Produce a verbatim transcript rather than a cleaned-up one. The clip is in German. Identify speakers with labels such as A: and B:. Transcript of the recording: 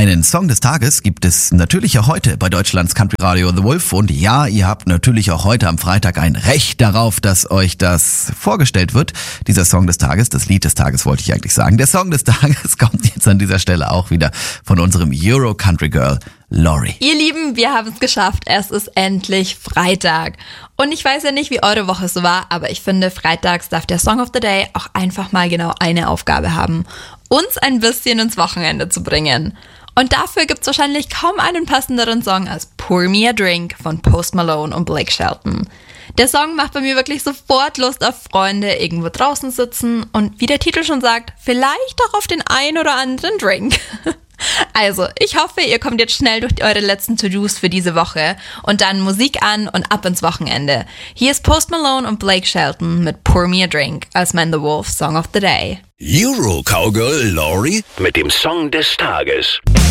A: Einen Song des Tages gibt es natürlich auch heute bei Deutschlands Country Radio The Wolf. Und ja, ihr habt natürlich auch heute am Freitag ein Recht darauf, dass euch das vorgestellt wird. Dieser Song des Tages, das Lied des Tages wollte ich eigentlich sagen. Der Song des Tages kommt jetzt an dieser Stelle auch wieder von unserem Euro Country Girl Lori.
B: Ihr Lieben, wir haben es geschafft. Es ist endlich Freitag. Und ich weiß ja nicht, wie eure Woche so war, aber ich finde, freitags darf der Song of the Day auch einfach mal genau eine Aufgabe haben. Uns ein bisschen ins Wochenende zu bringen. Und dafür gibt's wahrscheinlich kaum einen passenderen Song als Pour Me a Drink von Post Malone und Blake Shelton. Der Song macht bei mir wirklich sofort Lust auf Freunde, irgendwo draußen sitzen und wie der Titel schon sagt, vielleicht auch auf den ein oder anderen Drink. Also, ich hoffe, ihr kommt jetzt schnell durch eure letzten To-Dos für diese Woche und dann Musik an und ab ins Wochenende. Hier ist Post Malone und Blake Shelton mit Pour Me a Drink als Man the Wolf Song of the Day.
C: Euro Cowgirl Lori mit dem Song des Tages.